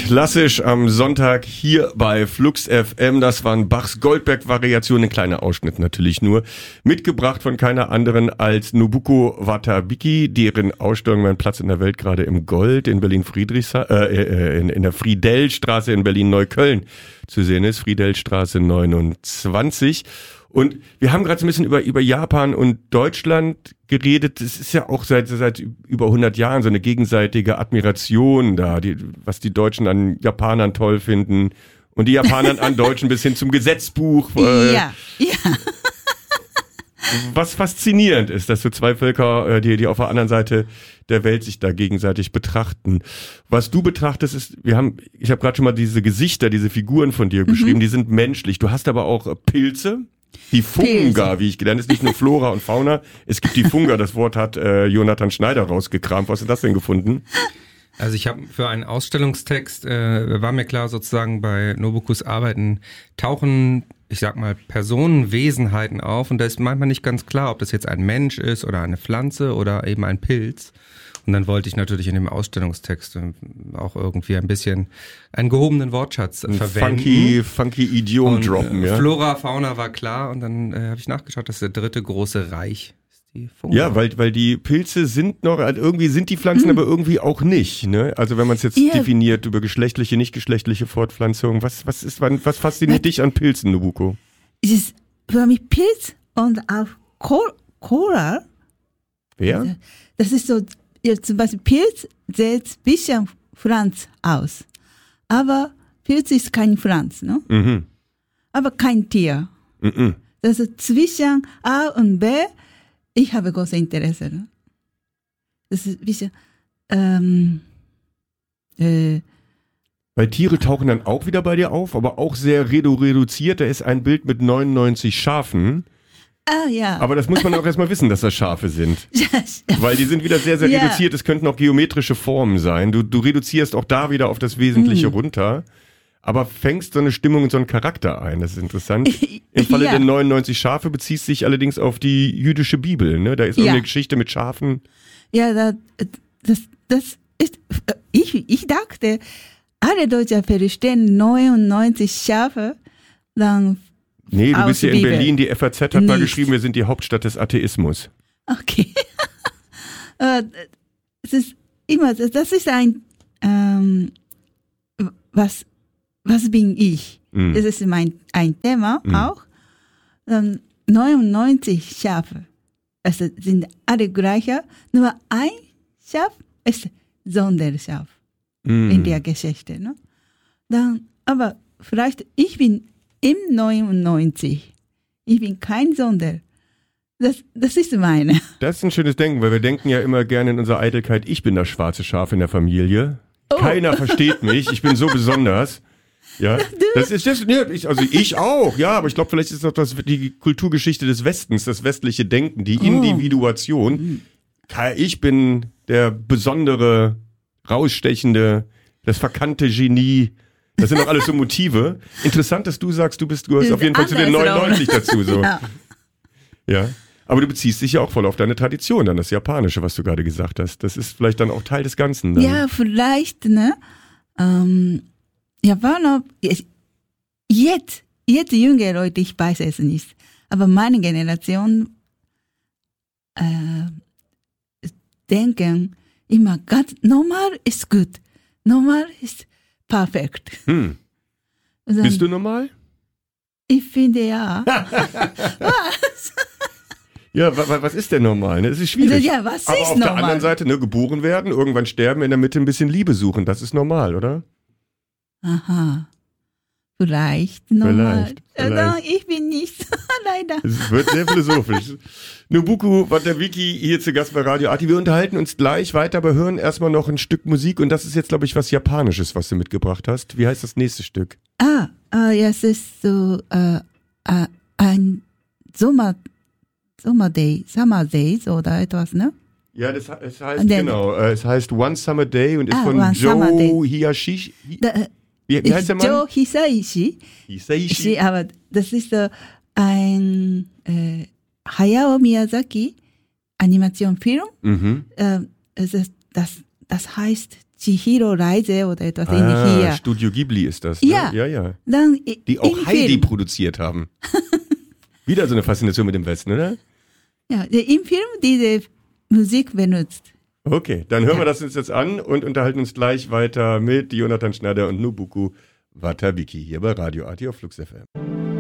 Klassisch am Sonntag hier bei Flux FM. Das waren Bachs Goldberg-Variationen, ein kleiner Ausschnitt natürlich nur. Mitgebracht von keiner anderen als Nobuko Watabiki, deren Ausstellung Mein Platz in der Welt gerade im Gold in in der Friedellstraße in Berlin-Neukölln zu sehen ist. Friedellstraße 29. Und wir haben gerade so ein bisschen über Japan und Deutschland geredet. Es ist ja auch seit über 100 Jahren so eine gegenseitige Admiration da, was die Deutschen an Japanern toll finden und die Japaner an Deutschen bis hin zum Gesetzbuch. Ja. Was faszinierend ist, dass so zwei Völker, die auf der anderen Seite der Welt sich da gegenseitig betrachten. Was du betrachtest ist, ich habe gerade schon mal diese Gesichter, diese Figuren von dir beschrieben, die sind menschlich. Du hast aber auch Pilze. Die Funga, wie ich gelernt habe, ist nicht nur Flora und Fauna. Es gibt die Funga, das Wort hat Jonathan Schneider rausgekramt. Was hast du das denn gefunden? Also ich habe für einen Ausstellungstext, war mir klar sozusagen bei Nobukus Arbeiten tauchen, ich sag mal, Personen, Wesenheiten auf und da ist manchmal nicht ganz klar, ob das jetzt ein Mensch ist oder eine Pflanze oder eben ein Pilz. Und dann wollte ich natürlich in dem Ausstellungstext auch irgendwie ein bisschen einen gehobenen Wortschatz verwenden. Funky Idiom und, droppen, ja. Flora, Fauna war klar und dann habe ich nachgeschaut, das ist der dritte große Reich. Die Funga. Ja, weil die Pilze sind noch, irgendwie sind die Pflanzen, aber irgendwie auch nicht, ne? Also wenn man es jetzt definiert über geschlechtliche, nicht geschlechtliche Fortpflanzung, was fasziniert dich an Pilzen, Nobuko? Es ist für mich Pilz und auch Coral. Wer? Das ist so, ja, zum Beispiel Pilz sieht ein bisschen Pflanz aus. Aber Pilz ist kein Pflanz, ne? Mhm. Aber kein Tier. Mhm. Das ist zwischen A und B. Ich habe großes Interesse. Ne? Das ist ein bisschen, Weil Tiere tauchen dann auch wieder bei dir auf, aber auch sehr reduziert. Da ist ein Bild mit 99 Schafen. Ah, ja. Aber das muss man auch erstmal wissen, dass das Schafe sind. Weil die sind wieder sehr, sehr reduziert. Es könnten auch geometrische Formen sein. Du reduzierst auch da wieder auf das Wesentliche runter. Aber fängst so eine Stimmung und so einen Charakter ein. Das ist interessant. Im Falle der 99 Schafe beziehst du dich allerdings auf die jüdische Bibel. Ne? Da ist auch eine Geschichte mit Schafen. Ja, das ist, ich dachte, alle Deutschen verstehen 99 Schafe, dann Nee, du bist ja in Bibel. Berlin, die FAZ hat mal geschrieben, wir sind die Hauptstadt des Atheismus. Okay. Es ist immer, das ist ein, was bin ich? Das ist ein Thema auch. 99 Schafe. Es sind alle gleiche, nur ein Schaf ist Sonderschaf in der Geschichte. Ne? Dann, aber vielleicht, ich bin im 99. Ich bin kein Sonder. Das ist meine. Das ist ein schönes Denken, weil wir denken ja immer gerne in unserer Eitelkeit, ich bin das schwarze Schaf in der Familie. Oh. Keiner versteht mich, ich bin so besonders. Ja, das ist das, also ich auch, ja, aber ich glaube, vielleicht ist das die Kulturgeschichte des Westens, das westliche Denken, die Individuation. Ich bin der besondere, rausstechende, das verkannte Genie. Das sind doch alles so Motive. Interessant, dass du sagst, du gehörst auf jeden Fall zu den 99 dazu. So. Ja. Aber du beziehst dich ja auch voll auf deine Tradition, dann das Japanische, was du gerade gesagt hast. Das ist vielleicht dann auch Teil des Ganzen. Dann. Ja, vielleicht, ne? Japaner, jetzt junge Leute, ich weiß es nicht. Aber meine Generation denken immer ganz normal ist gut. Normal ist perfekt. Dann, bist du normal? Ich finde ja. Was? Ja, was ist denn normal? Ne? Das ist schwierig. Ja, was aber ist auf normal? der anderen Seite, ne, geboren werden, irgendwann sterben, in der Mitte ein bisschen Liebe suchen. Das ist normal, oder? Aha. Vielleicht normal. Vielleicht. Ich bin nicht. Leider. Es wird sehr philosophisch. Nobuko Watabiki hier zu Gast bei Radio Arti. Wir unterhalten uns gleich weiter, aber hören erstmal noch ein Stück Musik. Und das ist jetzt, glaube ich, was Japanisches, was du mitgebracht hast. Wie heißt das nächste Stück? Ja, es ist so ein Summer Days oder etwas, ne? Ja, es heißt, genau, es heißt One Summer Day und ist von Joe Hisashi. Wie heißt der Mann? Joe Hisaishi. Aber das ist ein Hayao Miyazaki Animationsfilm. Das heißt Chihiro-Reise oder etwas ähnliches. Studio Ghibli ist das. Ne? Ja. Ja. Dann Die auch im Heidi Film, produziert haben. Wieder so eine Faszination mit dem Westen, oder? ja, im Film diese Musik benutzt. Okay, dann hören wir das uns jetzt an und unterhalten uns gleich weiter mit Jonathan Schneider und Nobuko Watabiki hier bei Radio Arti auf Flux FM.